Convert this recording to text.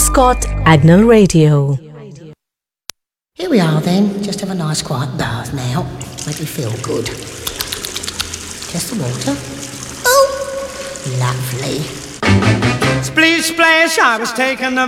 Scott Agnell Radio. Here we are then, just have a nice quiet bath now. Make me feel good. Test the water. Oh, lovely. Splish splash, I was taking a